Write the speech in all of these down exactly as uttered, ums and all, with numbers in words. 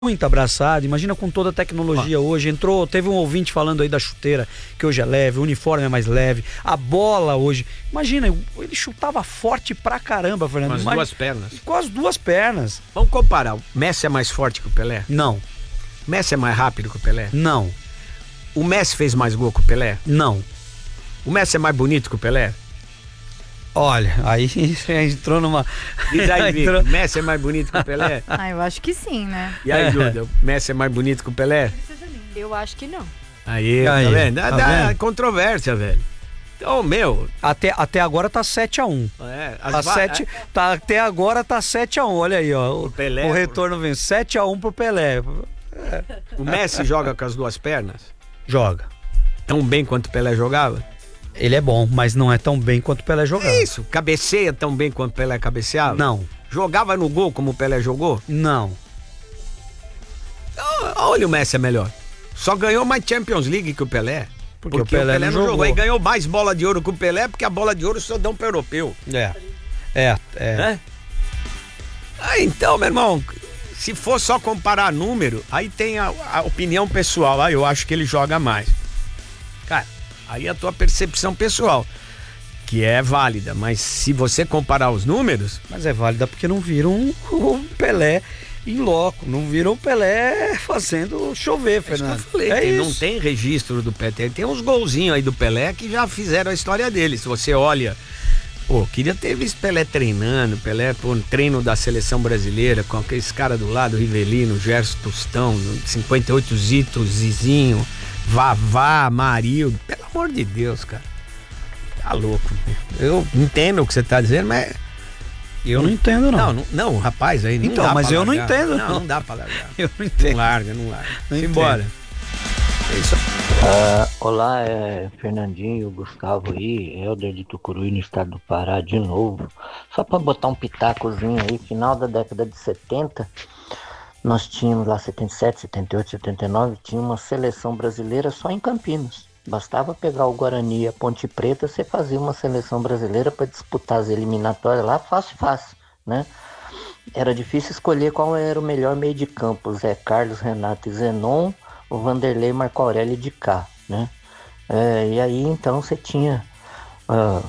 muito abraçado, imagina com toda a tecnologia ah. hoje, entrou, teve um ouvinte falando aí da chuteira, que hoje é leve, o uniforme é mais leve, a bola hoje, imagina, ele chutava forte pra caramba, Fernando. Com as Mas, duas pernas. Com as duas pernas. Vamos comparar, o Messi é mais forte que o Pelé? Não. O Messi é mais rápido que o Pelé? Não. O Messi fez mais gol que o Pelé? Não. O Messi é mais bonito que o Pelé? Olha, aí entrou numa... Diz aí, Vic, entrou... Messi é mais bonito que o Pelé? Ah, eu acho que sim, né? E aí, Duda, o Messi é mais bonito que o Pelé? Eu acho que não. Aí, aí tá vendo? Tá Dá vendo? Controvérsia, velho. Então, meu... Até, até agora tá sete a um. É, tá sete, tá, até agora tá sete a um, olha aí, ó. O, Pelé, o retorno vem sete a um pro Pelé. É. O Messi joga com as duas pernas? Joga. Tão bem quanto o Pelé jogava? Ele é bom, mas não é tão bem quanto o Pelé jogava. Isso, cabeceia tão bem quanto o Pelé cabeceava? Não. Jogava no gol como o Pelé jogou? Não. Olha, o Messi é melhor. Só ganhou mais Champions League que o Pelé. Porque, porque o Pelé, o Pelé não, não jogou. jogou. E ganhou mais bola de ouro que o Pelé, porque a bola de ouro só dão para europeu. É. É, é. é? Ah, então, meu irmão, se for só comparar número, aí tem a, a opinião pessoal. Aí eu acho que ele joga mais. Cara, aí a tua percepção pessoal, que é válida, mas se você comparar os números... Mas é válida porque não viram o Pelé em loco, não viram o Pelé fazendo chover, Fernando. É isso que eu falei, é tem, isso. Não tem registro do Pelé, tem uns golzinhos aí do Pelé que já fizeram a história dele. Se você olha, pô, queria ter visto Pelé treinando, Pelé, pô, no treino da seleção brasileira, com aqueles caras do lado, Rivelino, Gerson Tostão, cinquenta e oito Zito, Zizinho... Vavá, Marildo, pelo amor de Deus, cara. Tá louco. Eu entendo o que você tá dizendo, mas... Eu não entendo, não. Não, não, não rapaz, aí não então, dá mas pra eu largar. não entendo, não. Não, não dá pra largar. Eu não entendo. Não larga, não larga. Vamos embora. É isso. Uh, olá, é Fernandinho, Gustavo aí, Helder de Tucuruí, no estado do Pará, de novo. Só pra botar um pitacozinho aí, final da década de setenta... Nós tínhamos lá setenta e sete, setenta e oito, setenta e nove, tinha uma seleção brasileira só em Campinas. Bastava pegar o Guarani e a Ponte Preta, você fazia uma seleção brasileira para disputar as eliminatórias lá, fácil, fácil, né? Era difícil escolher qual era o melhor meio de campo, Zé Carlos, Renato e Zenon, o Vanderlei, Marco Aurélio de cá, né? É, e aí então você tinha... Uh,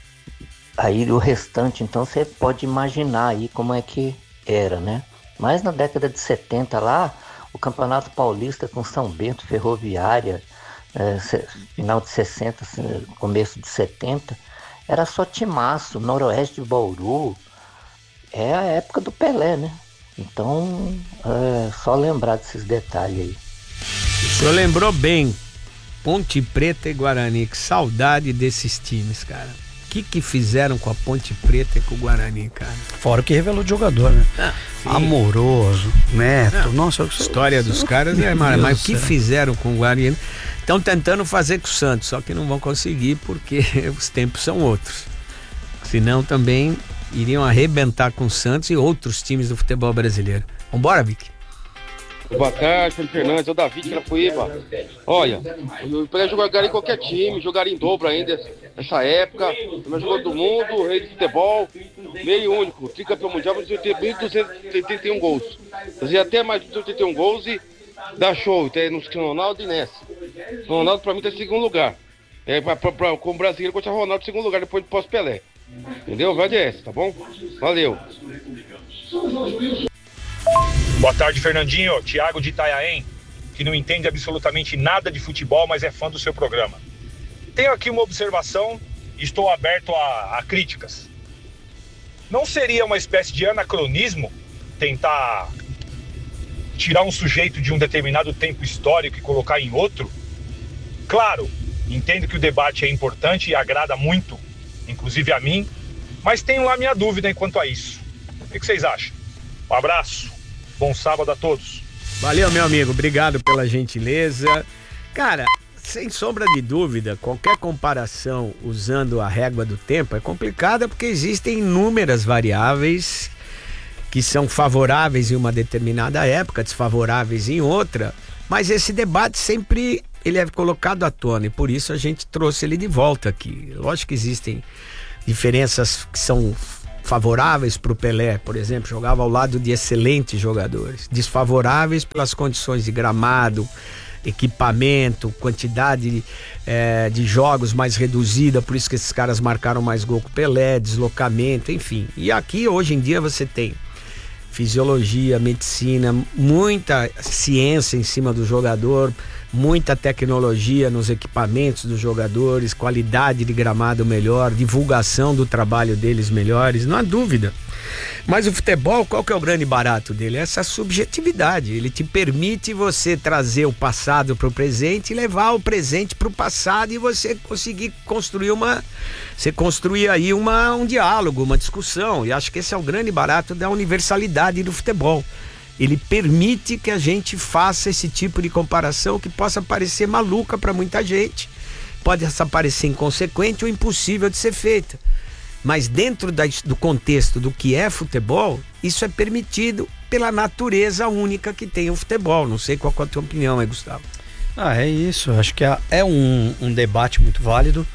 aí o restante, então você pode imaginar aí como é que era, né? Mas na década de setenta lá, o Campeonato Paulista com São Bento, Ferroviária, é, final de sessenta, começo de setenta, era só timaço, Noroeste de Bauru, é a época do Pelé, né? Então, é só lembrar desses detalhes aí. O senhor lembrou bem, Ponte Preta e Guarani, que saudade desses times, cara. O que que fizeram com a Ponte Preta e com o Guarani, cara? Fora o que revelou de jogador, né? Ah, Amoroso, Neto, não, nossa... A história dos sou... caras é maravilhosa, mas o que fizeram com o Guarani? Estão tentando fazer com o Santos, só que não vão conseguir porque os tempos são outros. Senão também iriam arrebentar com o Santos e outros times do futebol brasileiro. Vambora, Vic? Boa tarde, Felipe Fernandes, é o Davi de Carapuíba. Olha, o Pelé jogaria em qualquer time, jogaria em dobro ainda nessa época. O melhor jogador do mundo, rei de futebol, meio único, tricampeão mundial, mil duzentos e oitenta e um gols. Fazia até mais de duzentos e oitenta e um gols e dá show, tem no Cristiano Ronaldo e nessa. O Ronaldo pra mim tá em segundo lugar. É, pra, pra, pra, como brasileiro, contra o Ronaldo em segundo lugar, depois do pós-Pelé. Entendeu? Vai dessa, tá bom? Valeu. Boa tarde, Fernandinho. Thiago de Itanhaém, que não entende absolutamente nada de futebol, mas é fã do seu programa. Tenho aqui uma observação e estou aberto a, a críticas. Não seria uma espécie de anacronismo tentar tirar um sujeito de um determinado tempo histórico e colocar em outro? Claro, entendo que o debate é importante e agrada muito, inclusive a mim, mas tenho lá minha dúvida enquanto a isso. O que vocês acham? Um abraço. Bom sábado a todos. Valeu, meu amigo. Obrigado pela gentileza. Cara, sem sombra de dúvida, qualquer comparação usando a régua do tempo é complicada porque existem inúmeras variáveis que são favoráveis em uma determinada época, desfavoráveis em outra, mas esse debate sempre ele é colocado à tona e por isso a gente trouxe ele de volta aqui. Lógico que existem diferenças que são favoráveis para o Pelé, por exemplo, jogava ao lado de excelentes jogadores, desfavoráveis pelas condições de gramado, equipamento, quantidade é, de jogos mais reduzida, por isso que esses caras marcaram mais gol que o Pelé, deslocamento, enfim. E aqui hoje em dia você tem fisiologia, medicina, muita ciência em cima do jogador, muita tecnologia nos equipamentos dos jogadores, qualidade de gramado melhor, divulgação do trabalho deles melhores, não há dúvida. Mas o futebol, qual que é o grande barato dele? Essa subjetividade. Ele te permite você trazer o passado para o presente e levar o presente para o passado e você conseguir construir uma... Você construir aí uma, um diálogo, uma discussão. E acho que esse é o grande barato da universalidade do futebol. Ele permite que a gente faça esse tipo de comparação que possa parecer maluca para muita gente. Pode parecer inconsequente ou impossível de ser feita. Mas dentro da, do contexto do que é futebol, isso é permitido pela natureza única que tem o futebol. Não sei qual é a tua opinião aí, Gustavo. Ah, é isso. Acho que é um, um debate muito válido.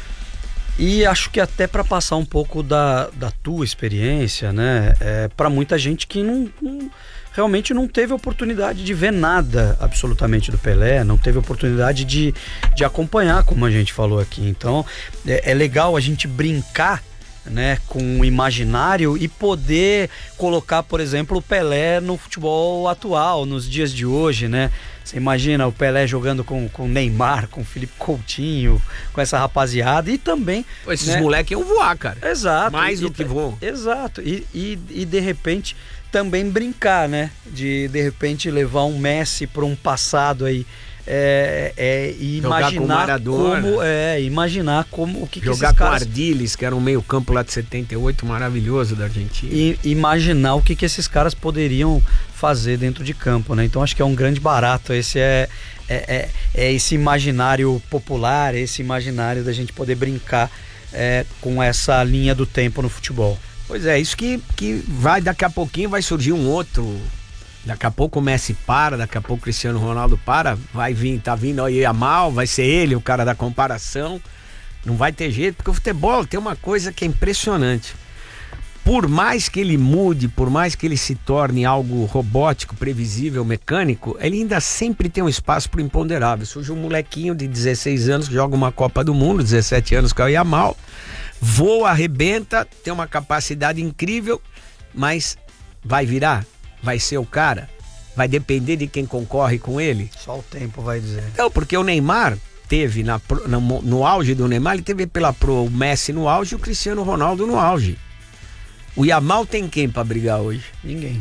E acho que até para passar um pouco da, da tua experiência, né? É, para muita gente que não, não, realmente não teve oportunidade de ver nada absolutamente do Pelé, não teve oportunidade de, de acompanhar, como a gente falou aqui. Então, é, é legal a gente brincar, né, com o imaginário e poder colocar, por exemplo, o Pelé no futebol atual, nos dias de hoje, né? Você imagina o Pelé jogando com o Neymar, com o Felipe Coutinho, com essa rapaziada e também... Esses né, moleques iam voar, cara. Exato. Mais e, do que voam. Exato. E, e, e de repente também brincar, né? De de repente levar um Messi para um passado aí. É, é imaginar como é imaginar como o que jogar que com caras... Ardiles, que era um meio campo lá de setenta e oito maravilhoso da Argentina, e imaginar o que que esses caras poderiam fazer dentro de campo, né? Então acho que é um grande barato. Esse é, é, é, é esse imaginário popular, esse imaginário da gente poder brincar é, com essa linha do tempo no futebol. Pois é, isso que, que vai, daqui a pouquinho vai surgir um outro. Daqui a pouco o Messi para, daqui a pouco o Cristiano Ronaldo para, vai vir, tá vindo aí a mal, vai ser ele o cara da comparação, não vai ter jeito, porque o futebol tem uma coisa que é impressionante. Por mais que ele mude, por mais que ele se torne algo robótico, previsível, mecânico, ele ainda sempre tem um espaço pro imponderável. Surge um molequinho de dezesseis anos que joga uma Copa do Mundo, dezessete anos, que é o Yamal, voa, arrebenta, tem uma capacidade incrível, mas vai virar? Vai ser o cara? Vai depender de quem concorre com ele? Só o tempo vai dizer. Não, porque o Neymar teve, na, no, no auge do Neymar, ele teve pela Pro o Messi no auge e o Cristiano Ronaldo no auge. O Yamal tem quem pra brigar hoje? Ninguém.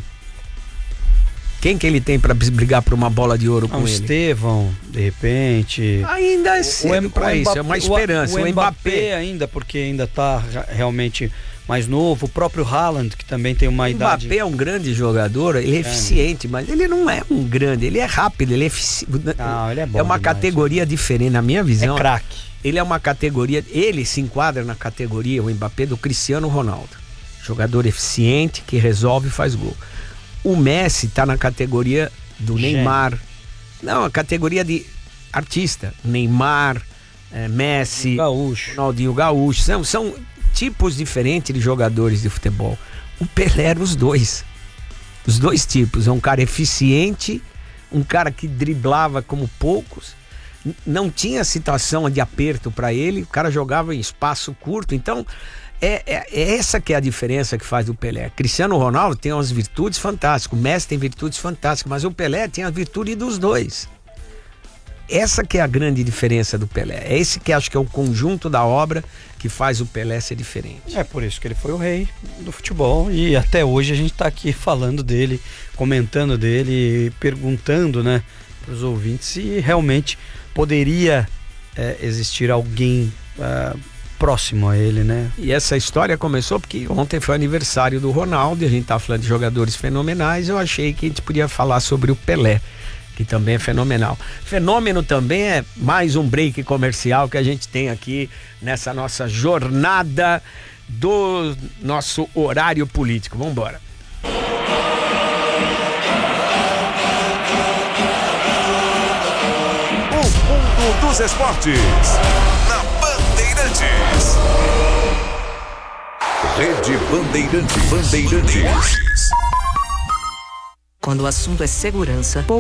Quem que ele tem pra brigar por uma bola de ouro ah, com o ele? Estevão, de repente. Ainda é cedo pra isso, é uma esperança. O, o, o Mbappé, Mbappé ainda, porque ainda tá realmente mais novo. O próprio Haaland, que também tem uma o idade... O Mbappé é um grande jogador, ele é, é eficiente, mas ele não é um grande, ele é rápido, ele é eficiente. Não, ele é bom É uma demais, categoria diferente, na minha visão. É craque. Ele é uma categoria, ele se enquadra na categoria, o Mbappé, do Cristiano Ronaldo. Jogador eficiente, que resolve e faz gol. O Messi tá na categoria do Gênio. Neymar. Não, a categoria de artista. Neymar, é, Messi, Gaúcho. Ronaldinho Gaúcho. São, são tipos diferentes de jogadores de futebol. O Pelé era os dois. Os dois tipos. É um cara eficiente, um cara que driblava como poucos. Não tinha situação de aperto para ele. O cara jogava em espaço curto. Então... É, é, é essa que é a diferença que faz do Pelé. Cristiano Ronaldo tem umas virtudes fantásticas, o Messi tem virtudes fantásticas, mas o Pelé tem a virtude dos dois. Essa que é a grande diferença do Pelé. É esse que acho que é o conjunto da obra que faz o Pelé ser diferente. É por isso que ele foi o rei do futebol e até hoje a gente tá aqui falando dele, comentando dele, perguntando, né, para os ouvintes se realmente poderia é, existir alguém é, próximo a ele, né? E essa história começou porque ontem foi aniversário do Ronaldo e a gente tá falando de jogadores fenomenais. Eu achei que a gente podia falar sobre o Pelé, que também é fenomenal. Fenômeno também é mais um break comercial que a gente tem aqui nessa nossa jornada do nosso horário político. Vamos embora. O mundo dos esportes. Rede Bandeirantes. Bandeirantes. Quando o assunto é segurança,